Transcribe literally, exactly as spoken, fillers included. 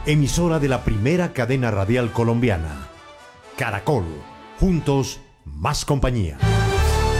emisora de la primera cadena radial colombiana. Caracol, juntos, más compañía.